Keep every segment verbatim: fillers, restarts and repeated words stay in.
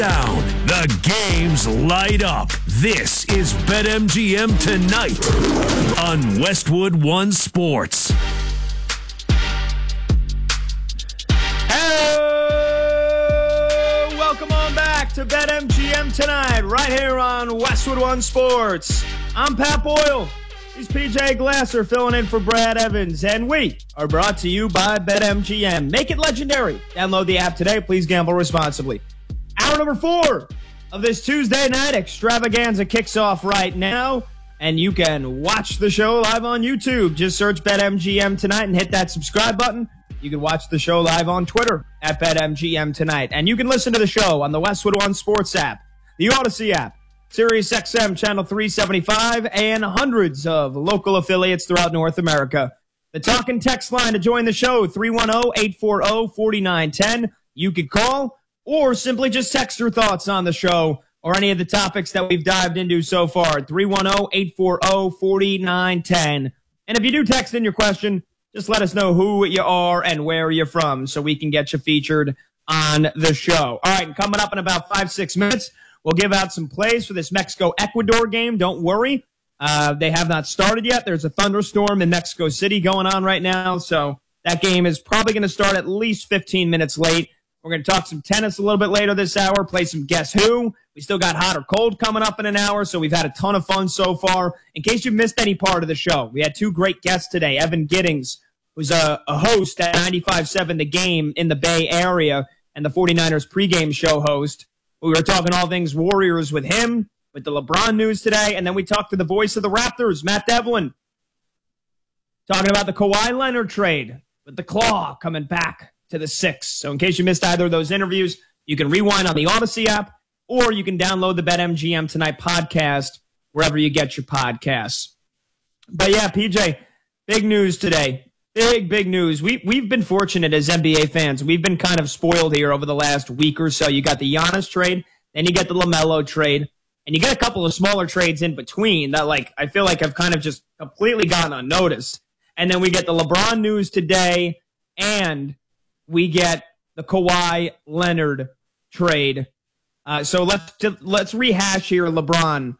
down. The games light up. This is BetMGM Tonight on Westwood One Sports. Hey, welcome on back to BetMGM Tonight, right here on Westwood One Sports. I'm Pat Boyle. He's P J Glasser filling in for Brad Evans, and we are brought to you by BetMGM. Make it legendary. Download the app today. Please gamble responsibly. Hour number four of this Tuesday night extravaganza kicks off right now, and you can watch the show live on YouTube. Just search BetMGM Tonight and hit that subscribe button. You can watch the show live on Twitter at BetMGM Tonight, and you can listen to the show on the Westwood One Sports app, the Odyssey app, Sirius X M Channel three seventy-five, and hundreds of local affiliates throughout North America. The talk and text line to join the show, three one zero, eight four zero, four nine one zero. You could call or simply just text your thoughts on the show or any of the topics that we've dived into so far, three one zero, eight four zero, four nine one zero. And if you do text in your question, just let us know who you are and where you're from so we can get you featured on the show. All right, and coming up in about five, six minutes, we'll give out some plays for this Mexico-Ecuador game. Don't worry. Uh, they have not started yet. There's a thunderstorm in Mexico City going on right now, so that game is probably going to start at least fifteen minutes late. We're going to talk some tennis a little bit later this hour, play some Guess Who. We still got Hot or Cold coming up in an hour, so we've had a ton of fun so far. In case you missed any part of the show, we had two great guests today. Evan Giddings, who's a, a host at ninety-five point seven The Game in the Bay Area, and the 49ers pregame show host. We were talking all things Warriors with him, with the LeBron news today, and then we talked to the voice of the Raptors, Matt Devlin, talking about the Kawhi Leonard trade with the Claw coming back to the Six. So in case you missed either of those interviews, you can rewind on the Odyssey app, or you can download the BetMGM Tonight podcast wherever you get your podcasts. But yeah, P J, big news today. Big, big news. We, we've been fortunate as N B A fans. We've been kind of spoiled here over the last week or so. You got the Giannis trade, then you get the LaMelo trade, and you get a couple of smaller trades in between that, like, I feel like have kind of just completely gone unnoticed. And then we get the LeBron news today, and we get the Kawhi Leonard trade. Uh, so let's let's rehash here, LeBron.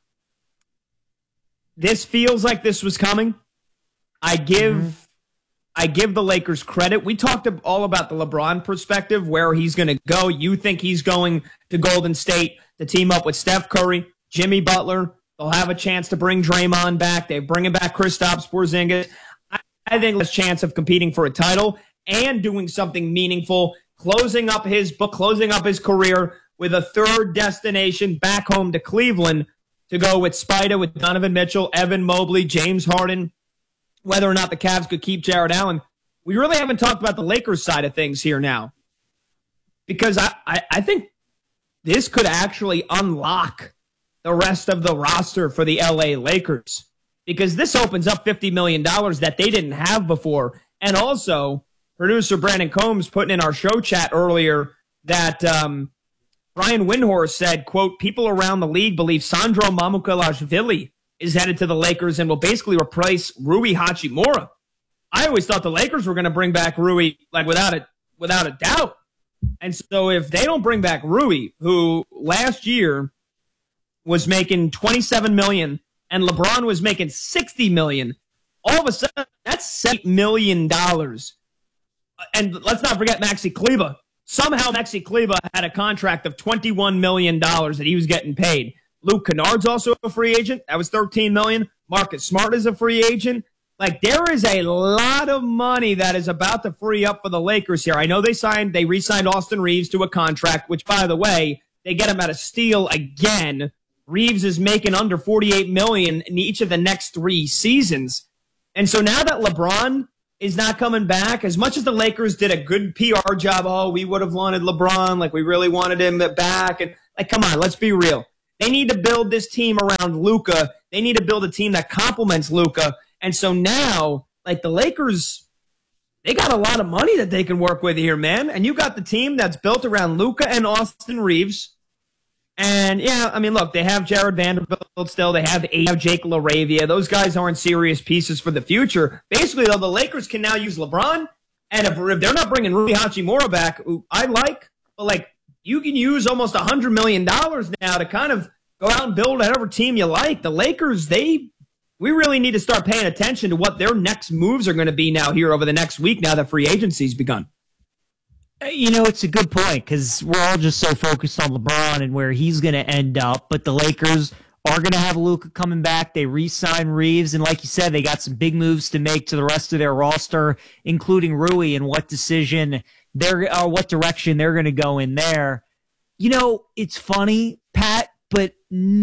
This feels like this was coming. I give mm-hmm. I give the Lakers credit. We talked all about the LeBron perspective, where he's going to go. You think he's going to Golden State to team up with Steph Curry, Jimmy Butler. They'll have a chance to bring Draymond back. They're bringing back Kristaps Porzingis. I, I think there's a chance of competing for a title and doing something meaningful, closing up his book, closing up his career with a third destination back home to Cleveland to go with Spida, with Donovan Mitchell, Evan Mobley, James Harden. Whether or not the Cavs could keep Jared Allen, we really haven't talked about the Lakers side of things here now. Because I, I, I think this could actually unlock the rest of the roster for the L A Lakers. Because this opens up fifty million dollars that they didn't have before. And also, producer Brandon Combs putting in our show chat earlier that um, Brian Windhorst said, quote, people around the league believe Sandro Mamukelashvili is headed to the Lakers and will basically replace Rui Hachimura. I always thought the Lakers were going to bring back Rui, like without a, without a doubt. And so if they don't bring back Rui, who last year was making twenty-seven million dollars and LeBron was making sixty million dollars, all of a sudden that's eight million dollars. And let's not forget Maxi Kleber. Somehow Maxi Kleber had a contract of twenty-one million dollars that he was getting paid. Luke Kennard's also a free agent. That was thirteen million dollars. Marcus Smart is a free agent. Like, there is a lot of money that is about to free up for the Lakers here. I know they signed, they re-signed Austin Reeves to a contract, which, by the way, they get him at a steal again. Reeves is making under forty-eight million dollars in each of the next three seasons. And so now that LeBron is not coming back, as much as the Lakers did a good P R job, oh, we would have wanted LeBron, like we really wanted him back. And like, come on, let's be real. They need to build this team around Luka. They need to build a team that complements Luka. And so now, like, the Lakers, they got a lot of money that they can work with here, man. And you got the team that's built around Luka and Austin Reeves. And, yeah, I mean, look, they have Jared Vanderbilt still. They have, they have Jake LaRavia. Those guys aren't serious pieces for the future. Basically, though, the Lakers can now use LeBron. And if, if they're not bringing Rui Hachimura back, who I like, but, like, you can use almost one hundred million dollars now to kind of go out and build whatever team you like. The Lakers, they we really need to start paying attention to what their next moves are going to be now here over the next week now that free agency's begun. You know, it's a good point because we're all just so focused on LeBron and where he's going to end up. But the Lakers are going to have Luka coming back. They re-sign Reeves. And like you said, they got some big moves to make to the rest of their roster, including Rui and what decision they're, or what direction they're going to go in there. You know, it's funny, Pat, but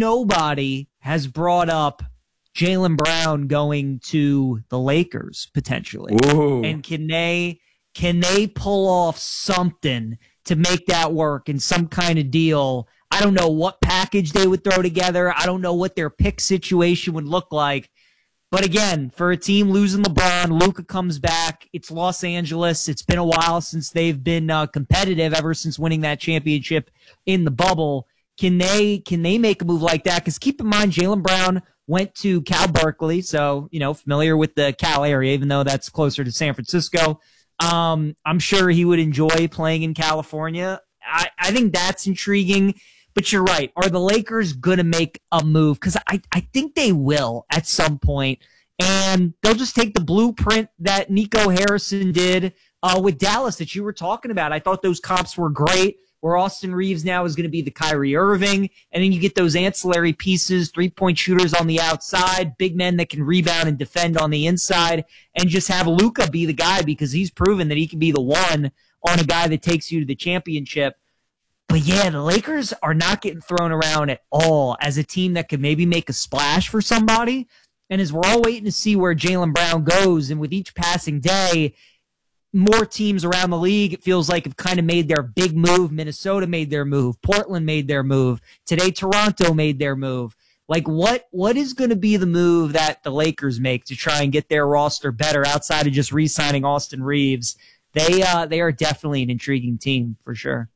nobody has brought up Jaylen Brown going to the Lakers potentially. Ooh. And can they can they pull off something to make that work in some kind of deal? I don't know what package they would throw together. I don't know what their pick situation would look like. But again, for a team losing LeBron, Luka comes back. It's Los Angeles. It's been a while since they've been uh, competitive ever since winning that championship in the bubble. Can they can they make a move like that? Because keep in mind, Jaylen Brown went to Cal Berkeley, so, you know, familiar with the Cal area, even though that's closer to San Francisco. Um, I'm sure he would enjoy playing in California. I, I think that's intriguing. But you're right. Are the Lakers going to make a move? Because I, I think they will at some point. And they'll just take the blueprint that Nico Harrison did uh, with Dallas that you were talking about. I thought those comps were great, where Austin Reeves now is going to be the Kyrie Irving. And then you get those ancillary pieces, three-point shooters on the outside, big men that can rebound and defend on the inside, and just have Luka be the guy because he's proven that he can be the one on a guy that takes you to the championship. But yeah, the Lakers are not getting thrown around at all as a team that could maybe make a splash for somebody. And as we're all waiting to see where Jaylen Brown goes, and with each passing day, more teams around the league, it feels like, have kind of made their big move. Minnesota made their move. Portland made their move. Today, Toronto made their move. Like, what what is going to be the move that the Lakers make to try and get their roster better outside of just re-signing Austin Reeves? They uh, they are definitely an intriguing team for sure.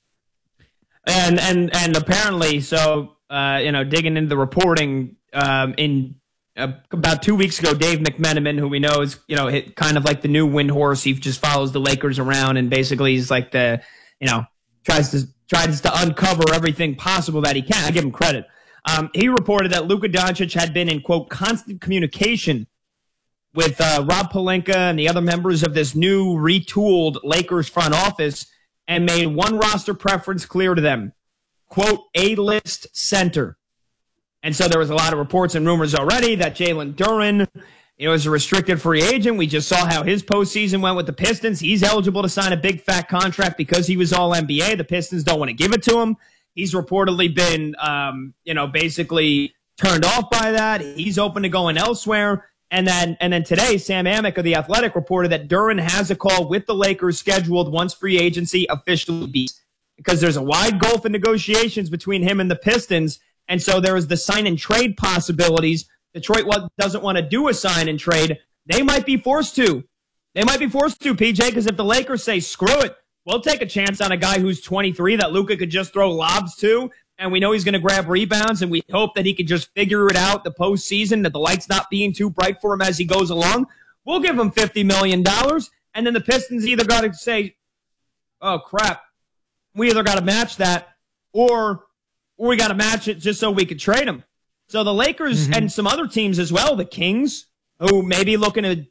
And and and apparently, so uh, you know, digging into the reporting, um, in uh, about two weeks ago, Dave McMenamin, who we know is, you know, hit kind of like the new Windhorse, he just follows the Lakers around and basically he's like the, you know, tries to tries to uncover everything possible that he can. I give him credit. Um, he reported that Luka Doncic had been in, quote, constant communication with uh, Rob Pelinka and the other members of this new retooled Lakers front office, and made one roster preference clear to them, quote, A-list center. And so there was a lot of reports and rumors already that Jalen Duren, you know, is a restricted free agent. We just saw how his postseason went with the Pistons. He's eligible to sign a big fat contract because he was all N B A. The Pistons don't want to give it to him. He's reportedly been, um, you know, basically turned off by that. He's open to going elsewhere. And then and then today, Sam Amick of The Athletic reported that Duren has a call with the Lakers scheduled once free agency officially begins, because there's a wide gulf in negotiations between him and the Pistons. And so there is the sign and trade possibilities. Detroit doesn't want to do a sign and trade. They might be forced to. They might be forced to, P J, because if the Lakers say, screw it, we'll take a chance on a guy who's twenty-three that Luka could just throw lobs to, and we know he's going to grab rebounds, and we hope that he can just figure it out the postseason, that the light's not being too bright for him as he goes along. We'll give him fifty million dollars, and then the Pistons either got to say, oh, crap, we either got to match that, or, or we got to match it just so we could trade him. So the Lakers mm-hmm. and some other teams as well, the Kings, who may be looking at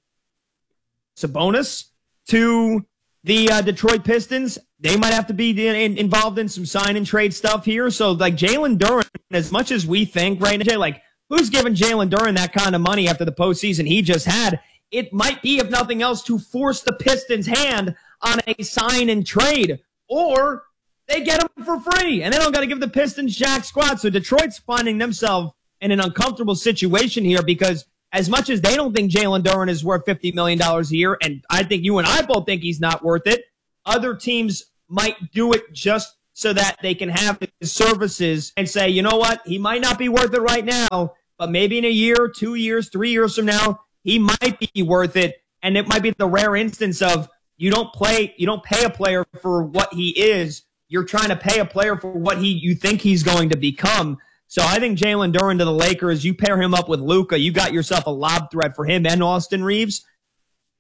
Sabonis, to the uh, Detroit Pistons, they might have to be in, in, involved in some sign and trade stuff here. So, like, Jalen Duren, as much as we think right now, like, who's giving Jalen Duren that kind of money after the postseason he just had? It might be, if nothing else, to force the Pistons' hand on a sign and trade, or they get him for free, and they don't got to give the Pistons jack squat. So Detroit's finding themselves in an uncomfortable situation here, because as much as they don't think Jalen Duren is worth fifty million dollars a year, and I think you and I both think he's not worth it, other teams might do it just so that they can have his services and say, you know what, he might not be worth it right now, but maybe in a year, two years, three years from now, he might be worth it. And it might be the rare instance of you don't play, you don't pay a player for what he is. You're trying to pay a player for what he you think he's going to become. So I think Jalen Duren to the Lakers, you pair him up with Luka, you got yourself a lob threat for him and Austin Reeves.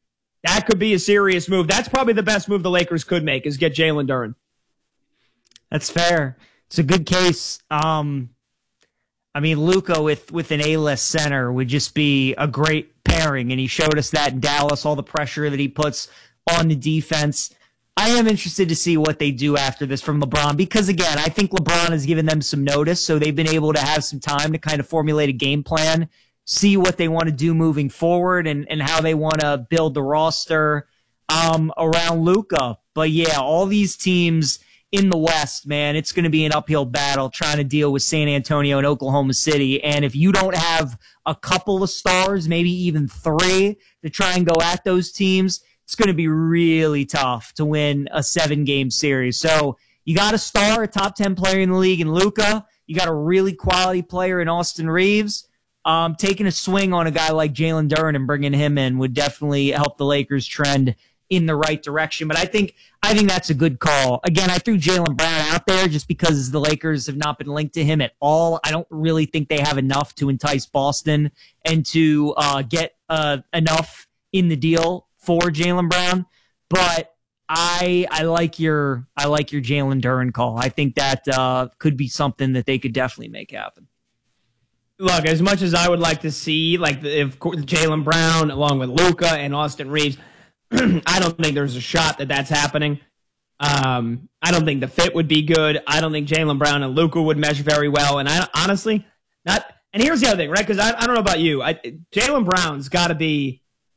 That could be a serious move. That's probably the best move the Lakers could make, is get Jalen Duren. That's fair. It's a good case. Um, I mean, Luka with, with an A-list center would just be a great pairing, and he showed us that in Dallas, all the pressure that he puts on the defense. I am interested to see what they do after this from LeBron because, again, I think LeBron has given them some notice, so they've been able to have some time to kind of formulate a game plan, see what they want to do moving forward and, and how they want to build the roster um, around Luka. But, yeah, all these teams in the West, man, it's going to be an uphill battle trying to deal with San Antonio and Oklahoma City. And if you don't have a couple of stars, maybe even three, to try and go at those teams, it's going to be really tough to win a seven-game series. So you got a star, a top ten player in the league in Luka. You got a really quality player in Austin Reeves. Um, taking a swing on a guy like Jalen Duren and bringing him in would definitely help the Lakers trend in the right direction. But I think I think that's a good call. Again, I threw Jaylen Brown out there just because the Lakers have not been linked to him at all. I don't really think they have enough to entice Boston and to uh, get uh, enough in the deal for Jaylen Brown. But I I like your I like your Jalen Duren call. I think that uh, could be something that they could definitely make happen. Look, as much as I would like to see, like if Jaylen Brown along with Luka and Austin Reeves, I don't think there's a shot that that's happening. Um, I don't think the fit would be good. I don't think Jaylen Brown and Luka would mesh very well. And I honestly, not. And here's the other thing, right? Because I, I don't know about you. I, Jaylen Brown's got to be.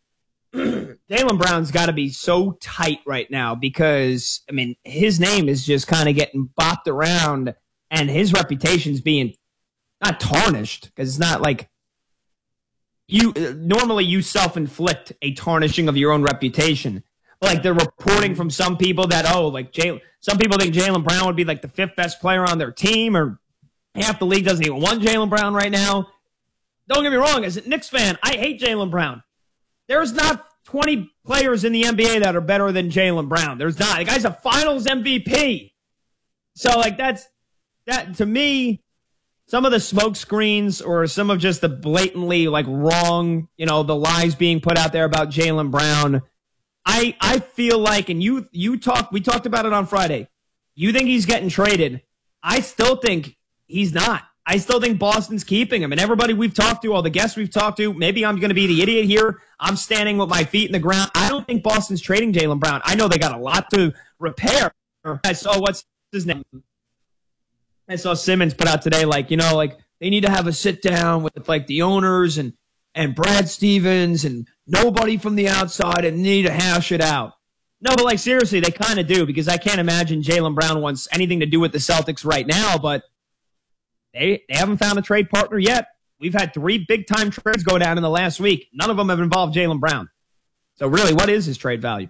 Jaylen Brown's got to be so tight right now because I mean his name is just kind of getting bopped around, and his reputation's being not tarnished because it's not like. You normally you self-inflict a tarnishing of your own reputation. Like they're reporting from some people that oh, like Jay, some people think Jaylen Brown would be like the fifth best player on their team, or half the league doesn't even want Jaylen Brown right now. Don't get me wrong, as a Knicks fan, I hate Jaylen Brown. There's not twenty players in the N B A that are better than Jaylen Brown. There's not. The guy's a Finals M V P. So like that's that to me. Some of the smoke screens or some of just the blatantly like wrong, you know, the lies being put out there about Jaylen Brown. I I feel like, and you you talked, we talked about it on Friday. You think he's getting traded. I still think he's not. I still think Boston's keeping him. And everybody we've talked to, all the guests we've talked to, maybe I'm going to be the idiot here. I'm standing with my feet in the ground. I don't think Boston's trading Jaylen Brown. I know they got a lot to repair. I saw what's his name. I saw Simmons put out today, like, you know, like they need to have a sit down with like the owners and, and Brad Stevens and nobody from the outside and need to hash it out. No, but like seriously, they kind of do because I can't imagine Jaylen Brown wants anything to do with the Celtics right now, but they, they haven't found a trade partner yet. We've had three big time trades go down in the last week. None of them have involved Jaylen Brown. So really, what is his trade value?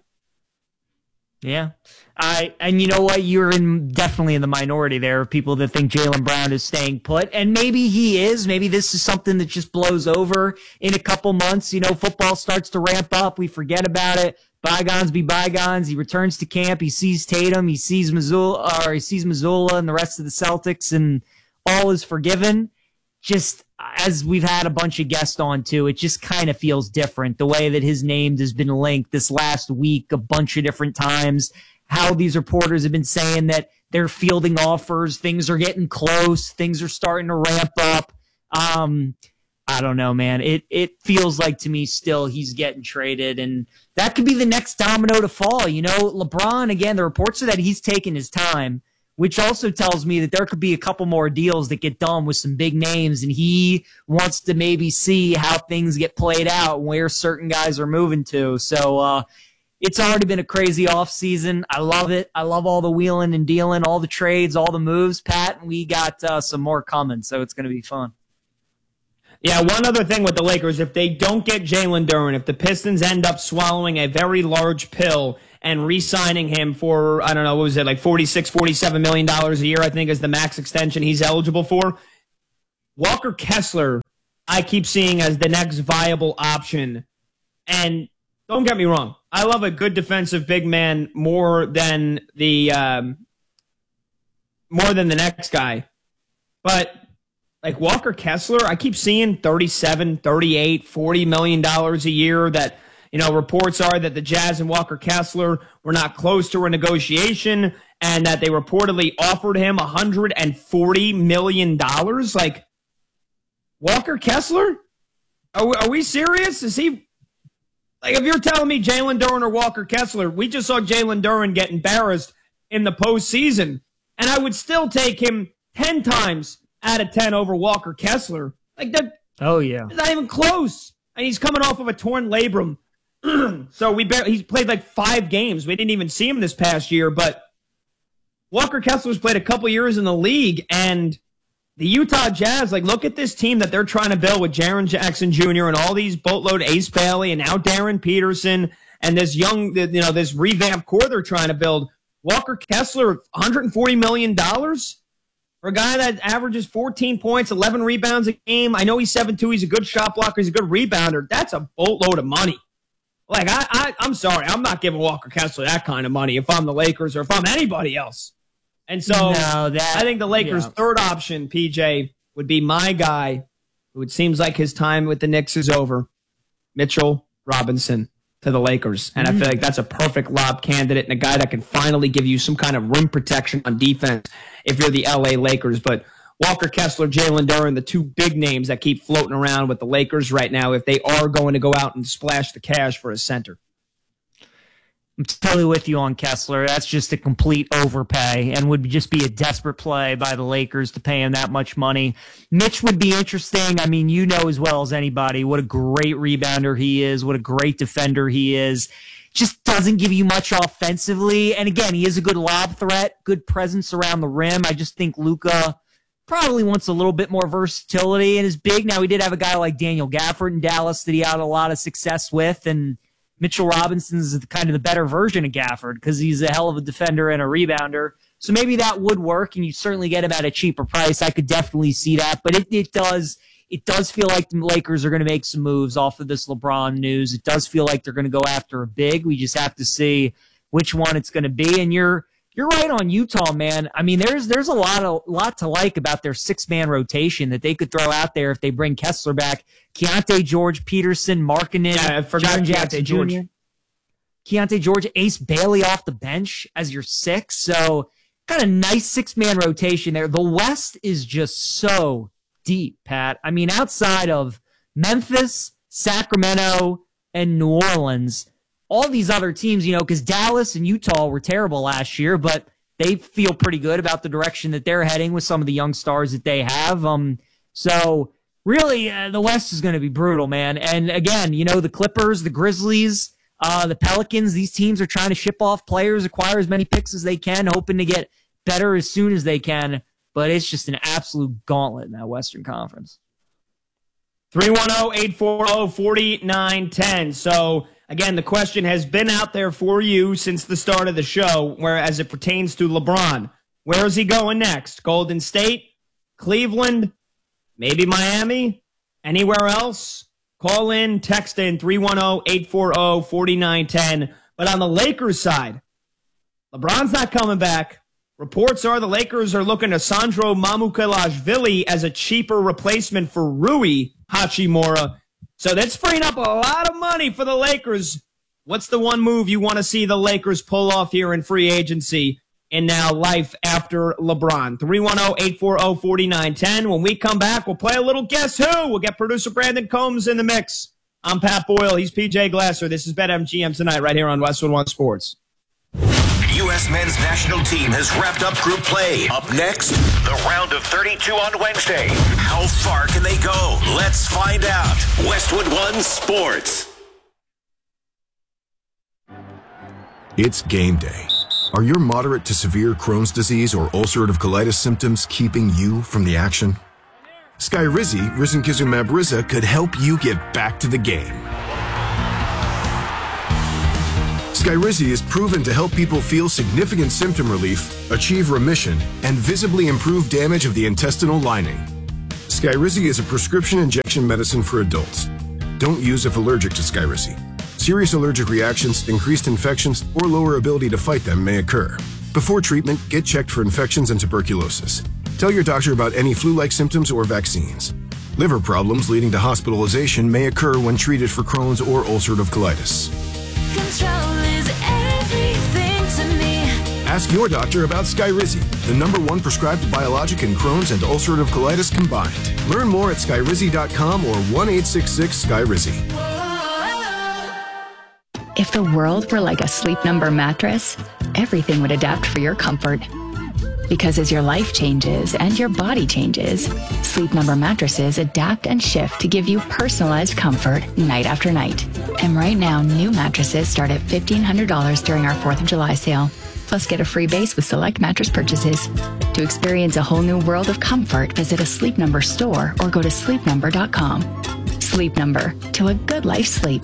Yeah. I and you know what? You're in definitely in the minority there of people that think Jaylen Brown is staying put. And maybe he is. Maybe this is something that just blows over in a couple months. You know, football starts to ramp up. We forget about it. Bygones be bygones. He returns to camp. He sees Tatum. He sees Missoula, or he sees Missoula and the rest of the Celtics, and all is forgiven. Just as we've had a bunch of guests on too, it just kind of feels different. The way that his name has been linked this last week a bunch of different times, how these reporters have been saying that they're fielding offers, things are getting close, things are starting to ramp up. Um, I don't know, man. It it feels like to me still he's getting traded, and that could be the next domino to fall. You know, LeBron, again, the reports are that he's taking his time, which also tells me that there could be a couple more deals that get done with some big names, and he wants to maybe see how things get played out, where certain guys are moving to. So uh, it's already been a crazy offseason. I love it. I love all the wheeling and dealing, all the trades, all the moves, Pat. And we got uh, some more coming, so it's going to be fun. Yeah, one other thing with the Lakers, if they don't get Jalen Duren, if the Pistons end up swallowing a very large pill and re-signing him for, I don't know, what was it, like forty-six, forty-seven million dollars a year, I think is the max extension he's eligible for. Walker Kessler, I keep seeing as the next viable option. And don't get me wrong, I love a good defensive big man more than the um, more than the next guy. But like Walker Kessler, I keep seeing thirty-seven, thirty-eight, forty million dollars a year. That, you know, reports are that the Jazz and Walker Kessler were not close to a negotiation, and that they reportedly offered him one hundred forty million dollars. Like, Walker Kessler? Are we, are we serious? Is he... Like, if you're telling me Jalen Duren or Walker Kessler, we just saw Jalen Duren get embarrassed in the postseason, and I would still take him ten times out of ten over Walker Kessler. Like, that... Oh, yeah. Not even close. And he's coming off of a torn labrum. So we barely, he's played like five games. We didn't even see him this past year, but Walker Kessler's played a couple years in the league, and the Utah Jazz, like, look at this team that they're trying to build with Jaren Jackson Junior and all these boatload Ace Bailey and now Darren Peterson and this young, you know, this revamped core they're trying to build. Walker Kessler, one hundred forty million dollars for a guy that averages fourteen points, eleven rebounds a game. I know he's seven two. He's a good shot blocker. He's a good rebounder. That's a boatload of money. Like, I, I, I'm sorry. I'm not giving Walker Kessler that kind of money if I'm the Lakers or if I'm anybody else. And so no, that, I think the Lakers' yeah. third option, P J, would be my guy, who it seems like his time with the Knicks is over, Mitchell Robinson to the Lakers. And mm-hmm. I feel like that's a perfect lob candidate and a guy that can finally give you some kind of rim protection on defense if you're the L A Lakers. But Walker Kessler, Jalen Duren, the two big names that keep floating around with the Lakers right now if they are going to go out and splash the cash for a center. I'm totally with you on Kessler. That's just a complete overpay and would just be a desperate play by the Lakers to pay him that much money. Mitch would be interesting. I mean, you know as well as anybody what a great rebounder he is, what a great defender he is. Just doesn't give you much offensively. And again, he is a good lob threat, good presence around the rim. I just think Luka probably wants a little bit more versatility and is big. Now, we did have a guy like Daniel Gafford in Dallas that he had a lot of success with, and Mitchell Robinson is kind of the better version of Gafford because he's a hell of a defender and a rebounder. So maybe that would work, and you certainly get him at a cheaper price. I could definitely see that, but it, it does it does feel like the Lakers are going to make some moves off of this LeBron news. It does feel like they're going to go after a big. We just have to see which one it's going to be, and you're You're right on Utah, man. I mean, there's there's a lot of lot to like about their six-man rotation that they could throw out there if they bring Kessler back. Keontae George, Peterson, Markkanen, yeah, Jaren Jackson Junior Keontae George, Ace Bailey off the bench as your six. So got a nice six-man rotation there. The West is just so deep, Pat. I mean, outside of Memphis, Sacramento, and New Orleans, all these other teams, you know, because Dallas and Utah were terrible last year, but they feel pretty good about the direction that they're heading with some of the young stars that they have. Um, so really, uh, the West is going to be brutal, man. And again, you know, the Clippers, the Grizzlies, uh, the Pelicans, these teams are trying to ship off players, acquire as many picks as they can, hoping to get better as soon as they can. But it's just an absolute gauntlet in that Western Conference. three one zero, eight four zero, four nine one zero. So, again, the question has been out there for you since the start of the show, where as it pertains to LeBron. Where is he going next? Golden State? Cleveland? Maybe Miami? Anywhere else? Call in, text in, three one zero, eight four zero, four nine one zero. But on the Lakers side, LeBron's not coming back. Reports are the Lakers are looking to Sandro Mamukelashvili as a cheaper replacement for Rui Hachimura. So that's freeing up a lot of money for the Lakers. What's the one move you want to see the Lakers pull off here in free agency and now life after LeBron? three one zero, eight four zero, four nine one zero. When we come back, we'll play a little Guess Who. We'll get producer Brandon Combs in the mix. I'm Pat Boyle. He's P J Glasser. This is BetMGM Tonight right here on Westwood One Sports. U S men's national team has wrapped up group play. Up next, the round of thirty-two on Wednesday. How far can they go? Let's find out. Westwood One Sports. It's game day. Are your moderate to severe Crohn's disease or ulcerative colitis symptoms keeping you from the action? Skyrizi, risankizumab Riza, could help you get back to the game. Skyrizi is proven to help people feel significant symptom relief, achieve remission, and visibly improve damage of the intestinal lining. Skyrizi is a prescription injection medicine for adults. Don't use if allergic to Skyrizi. Serious allergic reactions, increased infections, or lower ability to fight them may occur. Before treatment, get checked for infections and tuberculosis. Tell your doctor about any flu-like symptoms or vaccines. Liver problems leading to hospitalization may occur when treated for Crohn's or ulcerative colitis. Control is everything to me. Ask your doctor about Skyrizi, the number one prescribed biologic in Crohn's and ulcerative colitis combined. Learn more at skyrizi dot com or one eight six six Skyrizi. If the world were like a Sleep Number mattress, everything would adapt for your comfort. Because as your life changes and your body changes, Sleep Number mattresses adapt and shift to give you personalized comfort night after night. And right now, new mattresses start at fifteen hundred dollars during our fourth of July sale. Plus, get a free base with select mattress purchases. To experience a whole new world of comfort, visit a Sleep Number store or go to sleep number dot com. Sleep Number, to a good life sleep.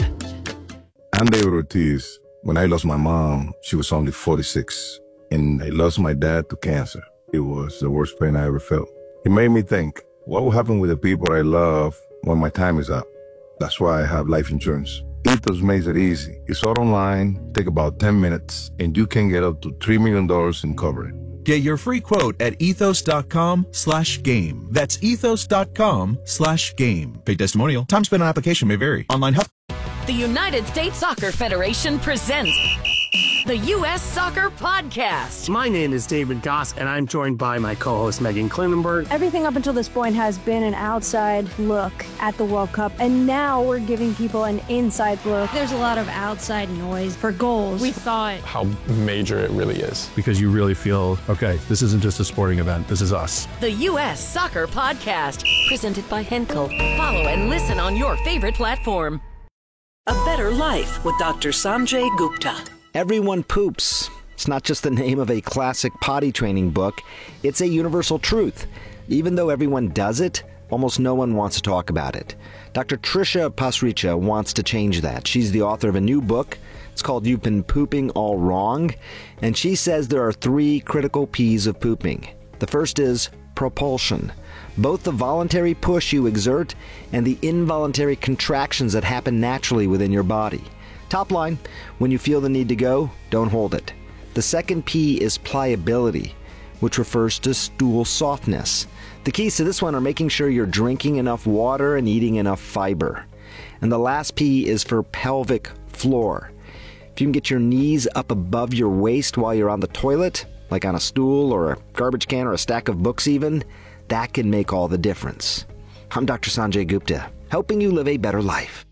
I'm David Ortiz. When I lost my mom, she was only forty-six. And I lost my dad to cancer. It was the worst pain I ever felt. It made me think, what will happen with the people I love when my time is up? That's why I have life insurance. Ethos makes it easy. It's all online, take about ten minutes, and you can get up to three million dollars in coverage. Get your free quote at ethos.com slash game. That's ethos.com slash game. Paid testimonial. Time spent on application may vary. Online help. The United States Soccer Federation presents the U S Soccer Podcast. My name is David Goss, and I'm joined by my co-host Megan Klinenberg. Everything up until this point has been an outside look at the World Cup, and now we're giving people an inside look. There's a lot of outside noise for goals. We thought how major it really is. Because you really feel, okay, this isn't just a sporting event, this is us. The U S Soccer Podcast, presented by Henkel. Follow and listen on your favorite platform. A Better Life with Doctor Sanjay Gupta. Everyone poops. It's not just the name of a classic potty training book. It's a universal truth. Even though everyone does it, almost no one wants to talk about it. Doctor Trisha Pasricha wants to change that. She's the author of a new book. It's called You've Been Pooping All Wrong. And she says there are three critical P's of pooping. The first is propulsion. Both the voluntary push you exert and the involuntary contractions that happen naturally within your body. Top line, when you feel the need to go, don't hold it. The second P is pliability, which refers to stool softness. The keys to this one are making sure you're drinking enough water and eating enough fiber. And the last P is for pelvic floor. If you can get your knees up above your waist while you're on the toilet, like on a stool or a garbage can or a stack of books even, that can make all the difference. I'm Doctor Sanjay Gupta, helping you live a better life.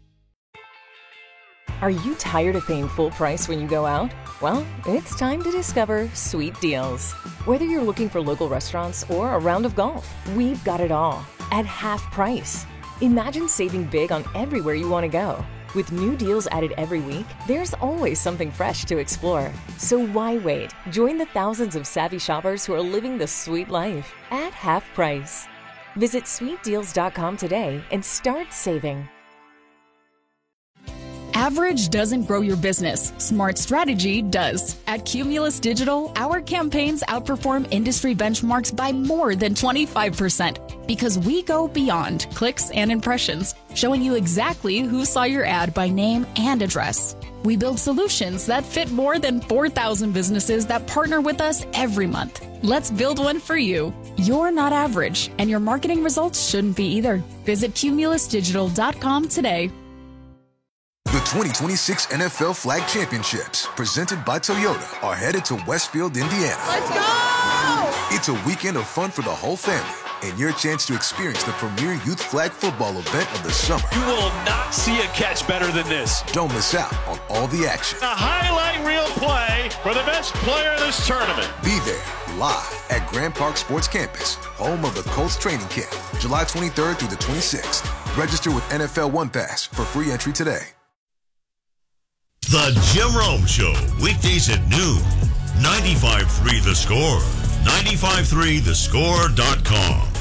Are you tired of paying full price when you go out? Well, it's time to discover Sweet Deals. Whether you're looking for local restaurants or a round of golf, we've got it all at half price. Imagine saving big on everywhere you want to go. With new deals added every week, there's always something fresh to explore. So why wait? Join the thousands of savvy shoppers who are living the sweet life at half price. Visit sweet deals dot com today and start saving. Average doesn't grow your business. Smart strategy does. At Cumulus Digital, our campaigns outperform industry benchmarks by more than twenty-five percent because we go beyond clicks and impressions, showing you exactly who saw your ad by name and address. We build solutions that fit more than four thousand businesses that partner with us every month. Let's build one for you. You're not average, and your marketing results shouldn't be either. Visit cumulus digital dot com today. The twenty twenty-six N F L Flag Championships, presented by Toyota, are headed to Westfield, Indiana. Let's go! It's a weekend of fun for the whole family, and your chance to experience the premier youth flag football event of the summer. You will not see a catch better than this. Don't miss out on all the action. A highlight reel play for the best player in this tournament. Be there, live at Grand Park Sports Campus, home of the Colts training camp, July twenty-third through the twenty-sixth. Register with N F L One Pass for free entry today. The Jim Rome Show, weekdays at noon. ninety-five point three The Score. ninety-five point three the score dot com.